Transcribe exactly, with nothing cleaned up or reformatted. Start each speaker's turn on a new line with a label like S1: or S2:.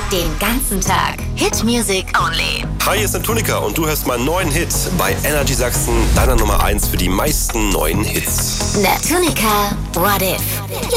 S1: Den ganzen Tag. Hit Music Only.
S2: Hi, hier ist Antonika und du hörst meinen neuen Hit bei Energy Sachsen, deiner Nummer eins für die meisten neuen Hits.
S1: Antonika, What If?